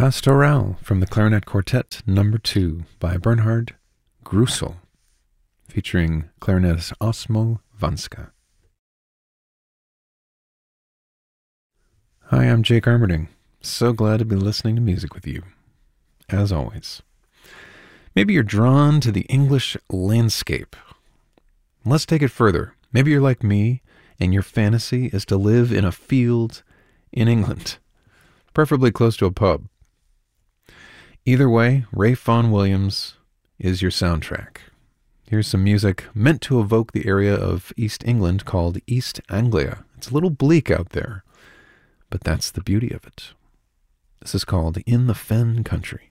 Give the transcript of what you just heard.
Pastoral from the Clarinet Quartet No. 2 by Bernhard Grusel, featuring clarinetist Osmo Vanska. Hi, I'm Jake Armerding. So glad to be listening to music with you, as always. Maybe you're drawn to the English landscape. Let's take it further. Maybe you're like me, and your fantasy is to live in a field in England, preferably close to a pub. Either way, Ralph Vaughan Williams is your soundtrack. Here's some music meant to evoke the area of East England called East Anglia. It's a little bleak out there, but that's the beauty of it. This is called In the Fen Country.